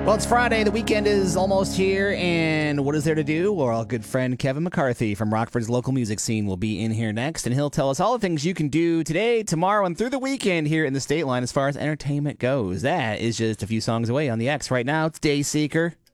Well, it's Friday. The weekend is almost here, and what is there to do? Well, our good friend Kevin McCarthy from Rockford's local music scene will be in here next, and he'll tell us all the things you can do today, tomorrow, and through the weekend here in the State Line as far as entertainment goes. That is just a few songs away on the X. Right now, it's Dayseeker.